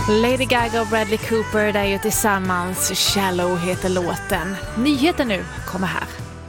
Lady Gaga och Bradley Cooper, där ju tillsammans. Shallow heter låten. Nyheter nu kommer här.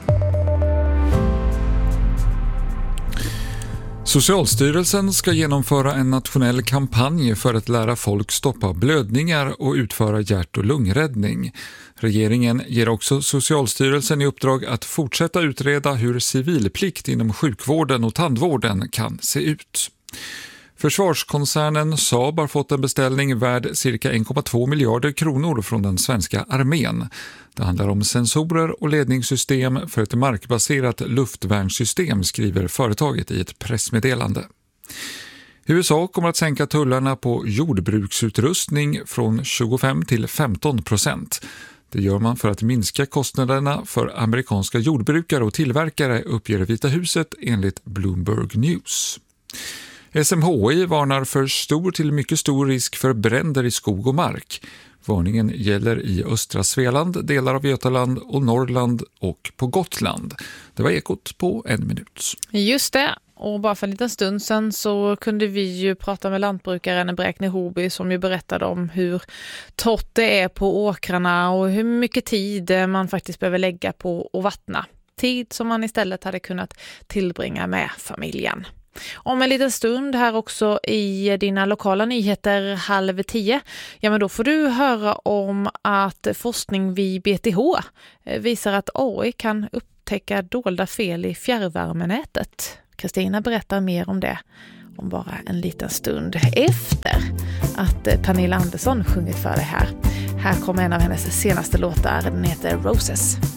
Socialstyrelsen ska genomföra en nationell kampanj för att lära folk stoppa blödningar och utföra hjärt- och lungräddning. Regeringen ger också Socialstyrelsen i uppdrag att fortsätta utreda hur civilplikt inom sjukvården och tandvården kan se ut. Försvarskoncernen Saab har fått en beställning värd cirka 1,2 miljarder kronor från den svenska armén. Det handlar om sensorer och ledningssystem för ett markbaserat luftvärnssystem, skriver företaget i ett pressmeddelande. USA kommer att sänka tullarna på jordbruksutrustning från 25% till 15%. Det gör man för att minska kostnaderna för amerikanska jordbrukare och tillverkare, uppger Vita huset enligt Bloomberg News. SMHI varnar för stor till mycket stor risk för bränder i skog och mark. Varningen gäller i östra Svealand, delar av Götaland och Norrland och på Gotland. Det var Ekot på 1 minut. Just det. Och bara för en liten stund sedan så kunde vi ju prata med lantbrukaren Bräkne Hoby som ju berättade om hur torrt det är på åkrarna och hur mycket tid man faktiskt behöver lägga på att vattna. Tid som man istället hade kunnat tillbringa med familjen. Om en liten stund här också i dina lokala nyheter 9:30, ja men då får du höra om att forskning vid BTH visar att AI kan upptäcka dolda fel i fjärrvärmenätet. Kristina berättar mer om det om bara en liten stund efter att Pernilla Andersson sjungit för dig här. Här kommer en av hennes senaste låtar, den heter Roses.